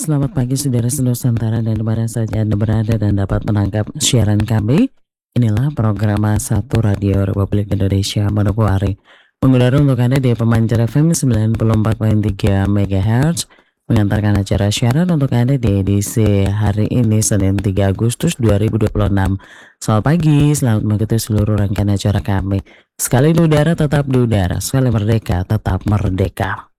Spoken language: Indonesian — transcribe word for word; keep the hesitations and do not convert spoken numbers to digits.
selamat pagi saudara senusantara dan dimana saja Anda berada dan dapat menangkap siaran kami. Inilah program satu Radio Republik Indonesia Manokwari. Mengudara untuk Anda di pemancar F M sembilan puluh empat koma tiga MHz. Mengantarkan acara siaran untuk Anda di edisi hari ini Senin tiga Agustus dua ribu dua puluh enam. Selamat pagi, selamat mengikuti seluruh rangkaian acara kami. Sekali di udara tetap di udara, sekali merdeka tetap merdeka.